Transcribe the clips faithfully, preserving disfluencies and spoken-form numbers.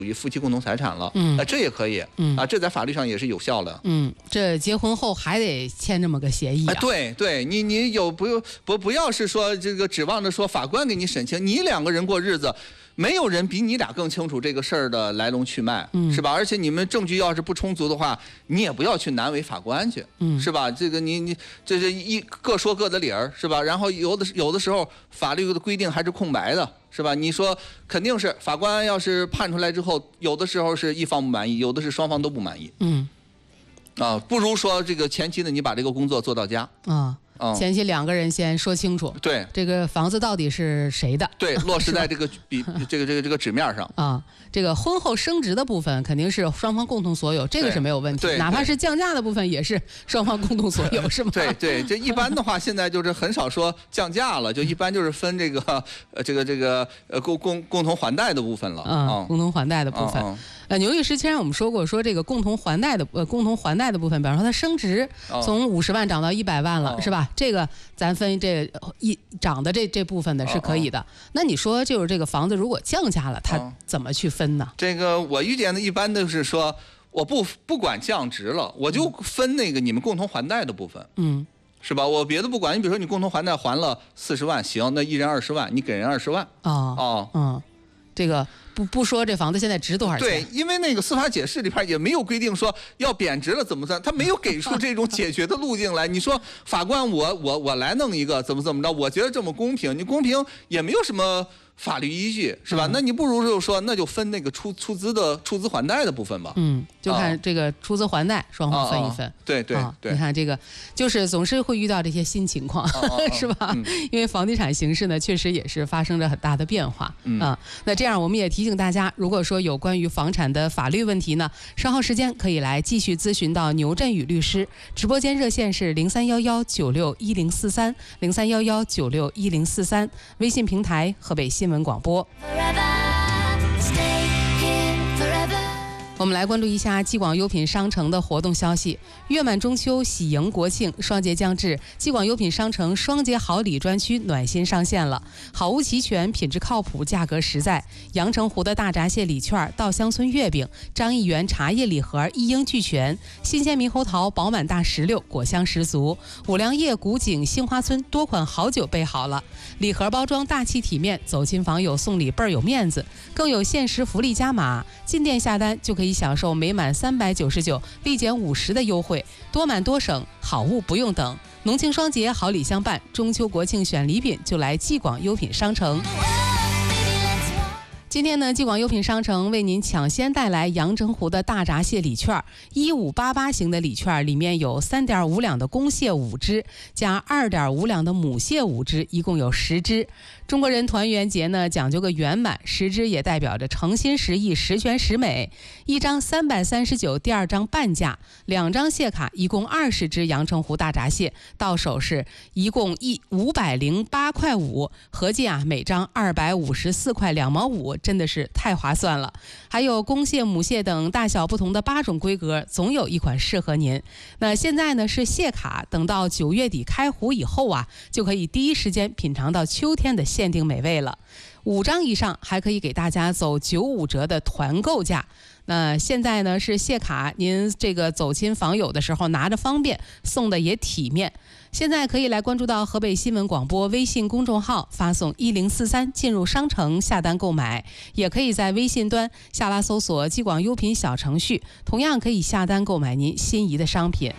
于夫妻共同财产了， 嗯， 啊，这也可以，嗯啊，这在法律上也是有效的， 嗯，这结婚后还得签这么个协议啊， 啊对对，你你有不用不不要是说这个指望着说法官给你审清，你两个人过日子。没有人比你俩更清楚这个事儿的来龙去脉，嗯，是吧？而且你们证据要是不充足的话，你也不要去难为法官去，嗯，是吧？这个你你这是一各说各的理儿，是吧？然后有的有的时候法律的规定还是空白的，是吧？你说肯定是法官要是判出来之后，有的时候是一方不满意，有的是双方都不满意，嗯，啊，不如说这个前期呢，你把这个工作做到家啊。 前期两个人先说清楚， 对这个房子到底是谁的， 对，落实在这个比这个这个这个纸面上啊。这个婚后升值的部分肯定是双方共同所有，这个是没有问题。哪怕是降价的部分也是双方共同所有，是吗？ 对对，这一般的话，现在就是很少说降价了，就一般就是分这个呃这个这个呃共共共同还贷的部分了啊，共同还贷的部分。 嗯呃，牛律师之前我们说过，说这个共同还贷的呃共同还贷的部分，比方说它升值，从五十万涨到一百万了，哦、是吧？这个咱分这一涨的这这部分的是可以的。哦、那你说就是这个房子如果降价了，它怎么去分呢？ 这个我遇见的一般都是说，我不不管降值了，我就分那个你们共同还贷的部分，嗯，是吧？我别的不管，你比如说你共同还贷还了四十万，行，那一人二十万，你给人二十万， 哦哦，嗯，这个。不不说这房子现在值多少钱？ 对，因为那个司法解释里边也没有规定说要贬值了怎么算，他没有给出这种解决的路径来。你说法官我我我来弄一个怎么怎么着？我觉得这么公平，你公平也没有什么法律依据，是吧？嗯、那你不如就说那就分那个出出资的出资还贷的部分吧。 嗯，就看这个出资还贷双方分一分。 啊、对对对、 啊，你看这个就是总是会遇到这些新情况，啊、是吧？嗯、因为房地产形势呢确实也是发生着很大的变化、嗯、啊。那这样我们也提醒大家，如果说有关于房产的法律问题呢，稍后时间可以来继续咨询到牛振宇律师。直播间热线是零三幺幺九六一零四三零三幺幺九六一零四三，微信平台河北新闻广播。我们来关注一下继广优品商城的活动消息。月满中秋，喜迎国庆，双节将至，继广优品商城双节好礼专区暖心上线了，好物齐全，品质靠谱，价格实在。阳澄湖的大闸蟹礼券、稻香村月饼、张一元茶叶礼盒一应俱全，新鲜猕猴桃、饱满大石榴果香十足，五粮液、古井、杏花村多款好酒备好了，礼盒包装大气体面，走亲访友送礼倍儿有面子，更有限时福利加码，进店下单就可以享受每满三百九十九立减五十的优惠，多满多省，好物不用等。农庆双节好礼相伴，中秋国庆选礼品就来继广优品商城。今天呢，继广优品商城为您抢先带来阳澄湖的大闸蟹礼券，一五八八型的礼券里面有三点五两的公蟹五只，加二点五两的母蟹五只，一共有十只。中国人团圆节呢，讲究个圆满，十只也代表着诚心实意，十全十美。一张三百三十九，第二张半价，两张蟹卡，一共二十只阳澄湖大闸蟹，到手是一共一五百零八块五，合计啊每张二百五十四块两毛五，真的是太划算了。还有公蟹、母蟹等大小不同的八种规格，总有一款适合您。那现在呢是蟹卡，等到九月底开壶以后啊，就可以第一时间品尝到秋天的限定美味了。五张以上还可以给大家走九五折的团购价。那现在呢是蟹卡，您这个走亲访友的时候拿着方便，送的也体面。现在可以来关注到河北新闻广播微信公众号，发送一零四三进入商城下单购买，也可以在微信端下拉搜索继广优品小程序，同样可以下单购买您心仪的商品。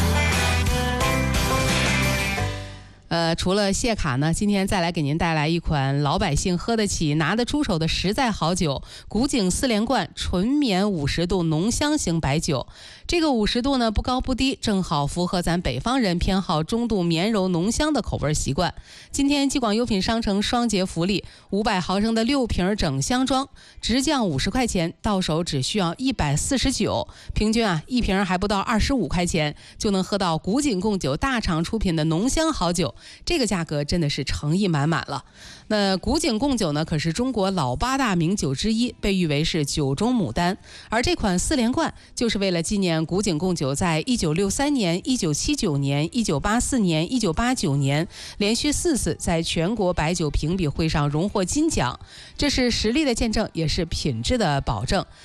呃，除了蟹卡呢，今天再来给您带来一款老百姓喝得起、拿得出手的实在好酒——古井四连冠纯绵五十度浓香型白酒。这个五十度呢不高不低，正好符合咱北方人偏好中度绵柔浓香的口味习惯。今天继广优品商城双节福利，五百毫升的六瓶整箱装，直降五十块钱，到手只需要一百四十九，平均啊一瓶还不到二十五块钱，就能喝到古井贡酒大厂出品的浓香好酒。 这个价格真的是诚意满满了。那古井贡酒呢，可是中国老八大名酒之一，被誉为是酒中牡丹。而这款四连冠就是为了纪念古井贡酒在一九六三年、一九七九年、一九八四年、一九八九年连续四次在全国白酒评比会上荣获金奖。这是实力的见证，也是品质的保证。